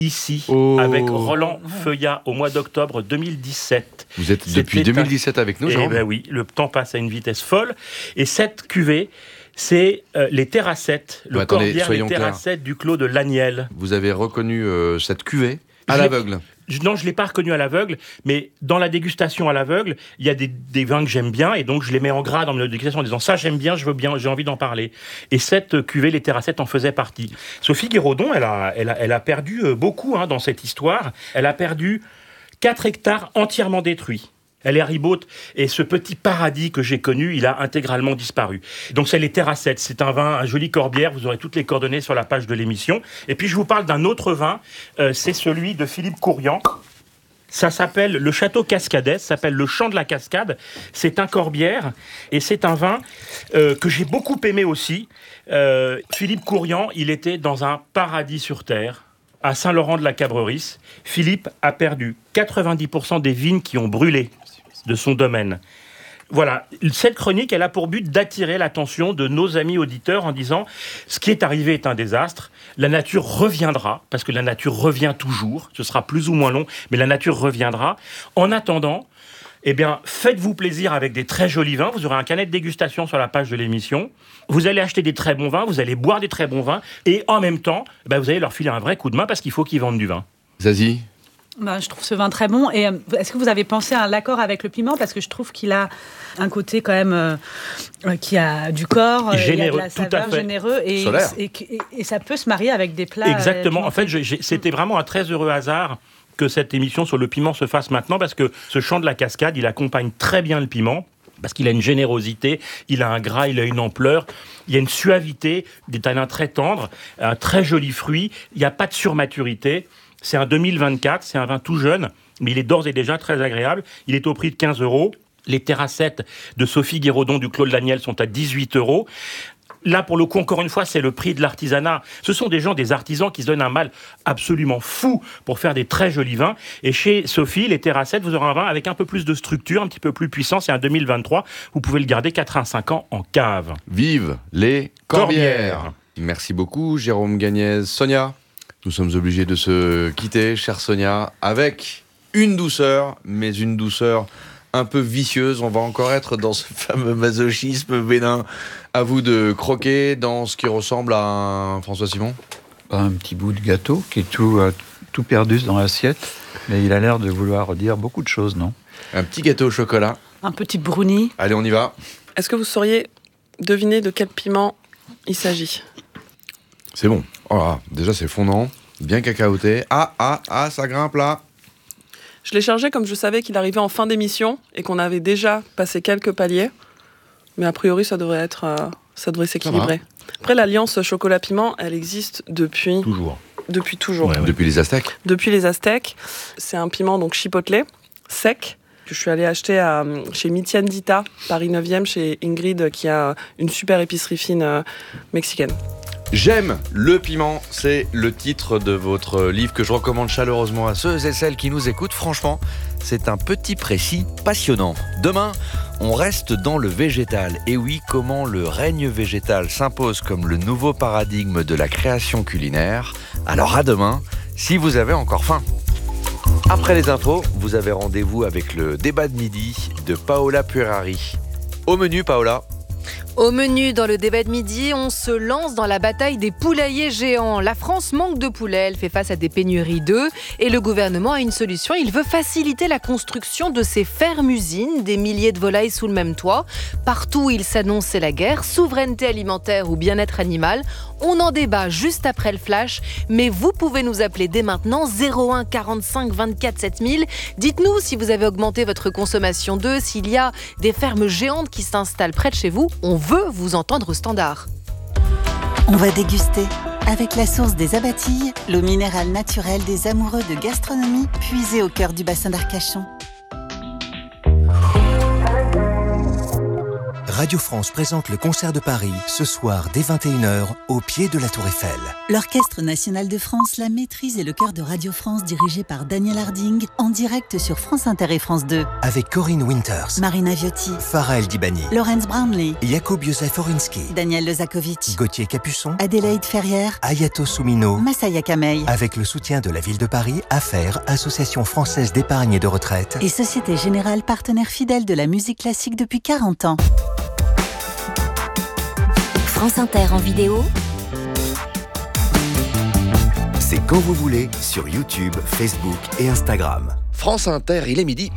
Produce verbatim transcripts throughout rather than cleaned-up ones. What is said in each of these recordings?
ici, oh. avec Roland Feuillat, au mois d'octobre deux mille dix-sept. Vous êtes C'était depuis deux mille dix-sept un... avec nous, Jean ? Eh ben oui, le temps passe à une vitesse folle. Et cette cuvée, c'est euh, les terrassettes, le ouais, attendez, corbière, les clairs. terrassettes du Clos de Laniel. Vous avez reconnu euh, cette cuvée à je l'aveugle ? Non, je ne l'ai pas reconnu à l'aveugle, mais dans la dégustation à l'aveugle, il y a des, des vins que j'aime bien, et donc je les mets en gras dans ma dégustation en disant ça j'aime bien, je veux bien, j'ai envie d'en parler. Et cette cuvée, les terrassettes, en faisait partie. Sophie Guéraudon, elle a, elle a, elle a perdu beaucoup hein, dans cette histoire. Elle a perdu quatre hectares entièrement détruits. Elle est ribote, et ce petit paradis que j'ai connu, il a intégralement disparu. Donc c'est les terrassettes, c'est un vin, un joli corbière, vous aurez toutes les coordonnées sur la page de l'émission. Et puis je vous parle d'un autre vin, euh, c'est celui de Philippe Courrian. Ça s'appelle le Château Cascadet, ça s'appelle le Champ de la Cascade. C'est un corbière, et c'est un vin euh, que j'ai beaucoup aimé aussi. Euh, Philippe Courrian, il était dans un paradis sur terre. À Saint-Laurent-de-la-Cabrerie, Philippe a perdu quatre-vingt-dix pour cent des vignes qui ont brûlé de son domaine. Voilà, cette chronique, elle a pour but d'attirer l'attention de nos amis auditeurs en disant « Ce qui est arrivé est un désastre, la nature reviendra, parce que la nature revient toujours, ce sera plus ou moins long, mais la nature reviendra. En attendant, eh bien, faites-vous plaisir avec des très jolis vins, vous aurez un canet de dégustation sur la page de l'émission, vous allez acheter des très bons vins, vous allez boire des très bons vins, et en même temps, eh bien, vous allez leur filer un vrai coup de main, parce qu'il faut qu'ils vendent du vin. » Zazie ? Ben, je trouve ce vin très bon. Et euh, est-ce que vous avez pensé à l'accord avec le piment ? Parce que je trouve qu'il a un côté quand même euh, qui a du corps, généreux, il a de la saveur, tout à fait. généreux, et, et, et, et ça peut se marier avec des plats. Exactement. Euh, en fait, j'ai, j'ai, c'était vraiment un très heureux hasard que cette émission sur le piment se fasse maintenant, parce que ce Champ de la Cascade, il accompagne très bien le piment. Parce qu'il a une générosité, il a un gras, il a une ampleur, il y a une suavité, des tanins très tendres, un très joli fruit, il n'y a pas de surmaturité. C'est un deux mille vingt-quatre, c'est un vin tout jeune, mais il est d'ores et déjà très agréable. Il est au prix de quinze euros. Les terrassettes de Sophie Guéraudon du Clos de Laniel sont à dix-huit euros. Là, pour le coup, encore une fois, c'est le prix de l'artisanat. Ce sont des gens, des artisans qui se donnent un mal absolument fou pour faire des très jolis vins. Et chez Sophie, les terrassettes, vous aurez un vin avec un peu plus de structure, un petit peu plus puissant. C'est un deux mille vingt-trois. Vous pouvez le garder quatre à cinq ans en cave. Vive les corbières. Corbières. Merci beaucoup, Jérôme Gagnez. Sonia, nous sommes obligés de se quitter, chère Sonia, avec une douceur, mais une douceur un peu vicieuse. On va encore être dans ce fameux masochisme vénin. À vous de croquer dans ce qui ressemble à un François Simon. Un petit bout de gâteau qui est tout, euh, tout perdu dans l'assiette, mais il a l'air de vouloir dire beaucoup de choses, non ? Un petit gâteau au chocolat. Un petit brownie. Allez, on y va. Est-ce que vous sauriez deviner de quel piment il s'agit ? C'est bon. Oh là, déjà, c'est fondant, bien cacaoté. Ah, ah, ah, ça grimpe là. Je l'ai chargé comme je savais qu'il arrivait en fin d'émission et qu'on avait déjà passé quelques paliers. Mais a priori, ça devrait être, euh, ça devrait s'équilibrer. Après, l'alliance chocolat-piment, elle existe depuis... Toujours. Depuis toujours. Ouais, ouais. Depuis les Aztèques. Depuis les Aztèques. C'est un piment donc chipotle, sec, que je suis allée acheter à, chez Mitiendita, Paris neuvième, chez Ingrid, qui a une super épicerie fine euh, mexicaine. J'aime le piment, c'est le titre de votre livre que je recommande chaleureusement à ceux et celles qui nous écoutent. Franchement, c'est un petit précis passionnant. Demain, on reste dans le végétal. Et oui, comment le règne végétal s'impose comme le nouveau paradigme de la création culinaire. Alors à demain, si vous avez encore faim. Après les infos, vous avez rendez-vous avec le débat de midi de Paola Puerari. Au menu, Paola. Au menu, dans le débat de midi, on se lance dans la bataille des poulaillers géants. La France manque de poulets, elle fait face à des pénuries d'œufs et le gouvernement a une solution. Il veut faciliter la construction de ces fermes-usines, des milliers de volailles sous le même toit. Partout où il s'annonce, c'est la guerre, souveraineté alimentaire ou bien-être animal. On en débat juste après le flash, mais vous pouvez nous appeler dès maintenant zéro un quarante-cinq vingt-quatre sept mille. Dites-nous si vous avez augmenté votre consommation d'œufs, s'il y a des fermes géantes qui s'installent près de chez vous. On veut vous entendre au standard. On va déguster avec la source des Abatilles, l'eau minérale naturelle des amoureux de gastronomie puisée au cœur du bassin d'Arcachon. Radio France présente le concert de Paris, ce soir dès vingt et une heures, au pied de la Tour Eiffel. L'Orchestre National de France, la maîtrise et le chœur de Radio France dirigé par Daniel Harding, en direct sur France Inter et France deux. Avec Corinne Winters, Marina Viotti, Farah El Dibani, Laurence Brownlee, Jakub Józef Orinski, Daniel Lezakovic, Gauthier Capuçon, Adélaïde Ferrière, Ayato Soumino, Massaya Kamei. Avec le soutien de la ville de Paris, Affaires, Association française d'épargne et de retraite. Et Société Générale, partenaire fidèle de la musique classique depuis quarante ans. France Inter en vidéo. C'est quand vous voulez sur YouTube, Facebook et Instagram. France Inter, il est midi.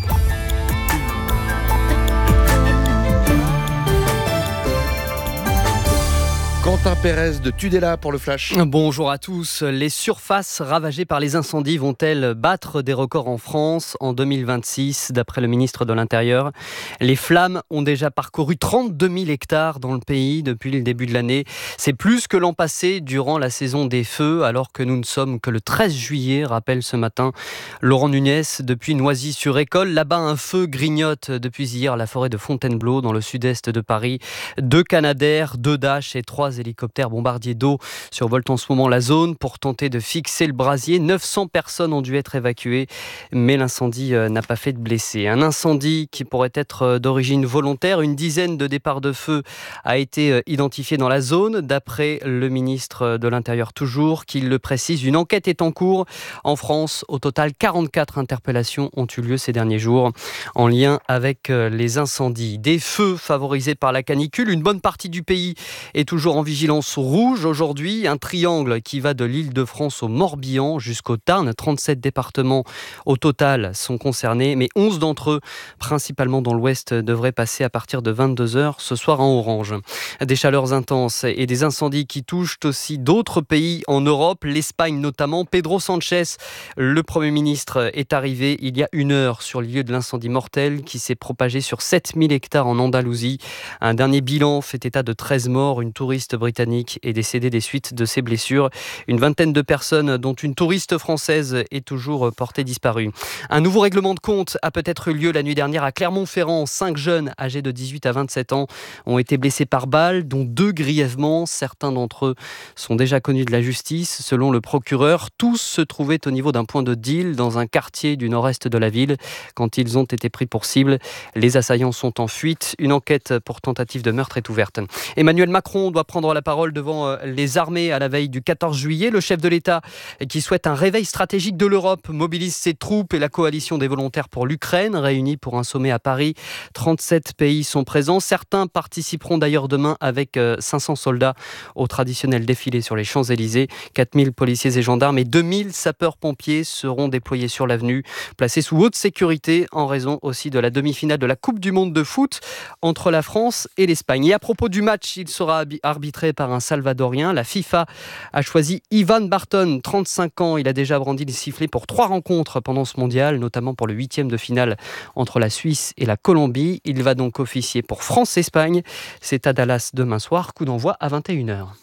Quentin Pérez de Tudela pour le Flash. Bonjour à tous. Les surfaces ravagées par les incendies vont-elles battre des records en France en deux mille vingt-six, d'après le ministre de l'Intérieur? Les flammes ont déjà parcouru trente-deux mille hectares dans le pays depuis le début de l'année. C'est plus que l'an passé durant la saison des feux, alors que nous ne sommes que le treize juillet, rappelle ce matin Laurent Nunez depuis Noisy-sur-École. Là-bas, un feu grignote depuis hier la forêt de Fontainebleau dans le sud-est de Paris. Deux Canadair, deux Dash et trois hélicoptères bombardiers d'eau survolent en ce moment la zone pour tenter de fixer le brasier. neuf cents personnes ont dû être évacuées, mais l'incendie n'a pas fait de blessés. Un incendie qui pourrait être d'origine volontaire. Une dizaine de départs de feu a été identifié dans la zone, d'après le ministre de l'Intérieur toujours, qui le précise. Une enquête est en cours. En France, au total, quarante-quatre interpellations ont eu lieu ces derniers jours en lien avec les incendies. Des feux favorisés par la canicule. Une bonne partie du pays est toujours en vigilance rouge aujourd'hui. Un triangle qui va de l'Île-de-France au Morbihan jusqu'au Tarn. trente-sept départements au total sont concernés, mais onze d'entre eux, principalement dans l'ouest, devraient passer à partir de vingt-deux heures ce soir en orange. Des chaleurs intenses et des incendies qui touchent aussi d'autres pays en Europe, l'Espagne notamment. Pedro Sanchez, le Premier ministre, est arrivé il y a une heure sur le lieu de l'incendie mortel qui s'est propagé sur sept mille hectares en Andalousie. Un dernier bilan fait état de treize morts. Une touriste britannique est décédée des suites de ses blessures. Une vingtaine de personnes, dont une touriste française, est toujours portée disparue. Un nouveau règlement de compte a peut-être eu lieu la nuit dernière à Clermont-Ferrand. Cinq jeunes âgés de dix-huit à vingt-sept ans ont été blessés par balle, dont deux grièvement. Certains d'entre eux sont déjà connus de la justice. Selon le procureur, tous se trouvaient au niveau d'un point de deal dans un quartier du nord-est de la ville. Quand ils ont été pris pour cible, les assaillants sont en fuite. Une enquête pour tentative de meurtre est ouverte. Emmanuel Macron doit prendre la parole devant les armées à la veille du quatorze juillet. Le chef de l'État, qui souhaite un réveil stratégique de l'Europe, mobilise ses troupes et la coalition des volontaires pour l'Ukraine, réunis pour un sommet à Paris. trente-sept pays sont présents. Certains participeront d'ailleurs demain avec cinq cents soldats au traditionnel défilé sur les Champs-Élysées. quatre mille policiers et gendarmes et deux mille sapeurs-pompiers seront déployés sur l'avenue, placés sous haute sécurité en raison aussi de la demi-finale de la Coupe du Monde de foot entre la France et l'Espagne. Et à propos du match, il sera arbitré par un Salvadorien. La FIFA a choisi Ivan Barton, trente-cinq ans. Il a déjà brandi le sifflet pour trois rencontres pendant ce mondial, notamment pour le huitième de finale entre la Suisse et la Colombie. Il va donc officier pour France-Espagne. C'est à Dallas demain soir, coup d'envoi à vingt et une heures.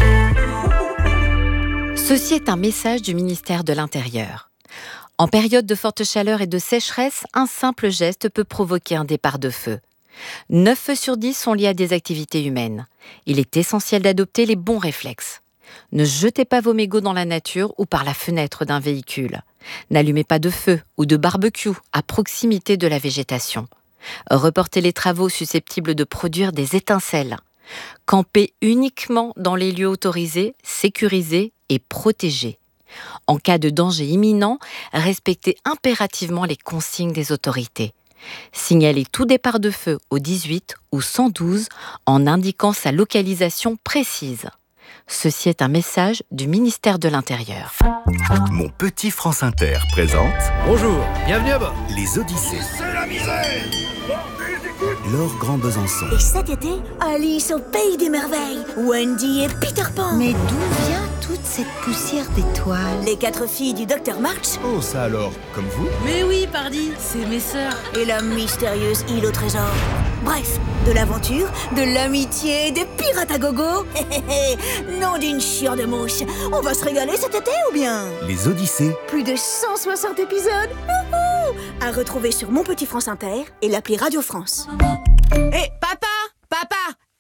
Ceci est un message du ministère de l'Intérieur. En période de forte chaleur et de sécheresse, un simple geste peut provoquer un départ de feu. neuf feux sur dix sont liés à des activités humaines. Il est essentiel d'adopter les bons réflexes. Ne jetez pas vos mégots dans la nature ou par la fenêtre d'un véhicule. N'allumez pas de feu ou de barbecue à proximité de la végétation. Reportez les travaux susceptibles de produire des étincelles. Campez uniquement dans les lieux autorisés, sécurisés et protégés. En cas de danger imminent, respectez impérativement les consignes des autorités. Signalez tout départ de feu au dix-huit ou cent douze en indiquant sa localisation précise. Ceci est un message du ministère de l'Intérieur. Mon petit France Inter présente... Bonjour, bienvenue à bord. Les Odyssées. C'est la misère. Laure Grand Besançon. Et cet été, Alice au Pays des Merveilles, Wendy et Peter Pan. Mais d'où vient toute cette poussière d'étoiles? Les quatre filles du docteur March. Oh, ça alors, comme vous? Mais oui, pardi, c'est mes sœurs. Et la mystérieuse île au trésor. Bref, de l'aventure, de l'amitié, des pirates à gogo. Non d'une chiure de mouche. On va se régaler cet été ou bien? Les Odyssées. Plus de cent soixante épisodes. À retrouver sur Mon Petit France Inter et l'appli Radio France. Hé, hey, papa! Papa!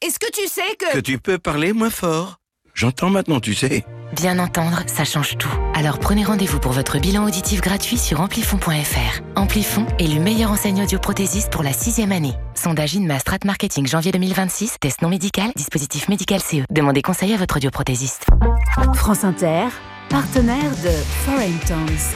est-ce que tu sais que... Que tu peux parler moins fort. J'entends maintenant, tu sais. Bien entendre, ça change tout. Alors prenez rendez-vous pour votre bilan auditif gratuit sur amplifon point f r. Amplifon, élu meilleure enseigne audioprothésiste pour la sixième année. Sondage INMA Strat Marketing janvier deux mille vingt-six, test non médical, dispositif médical C E. Demandez conseil à votre audioprothésiste. France Inter, partenaire de Foreign Tongues.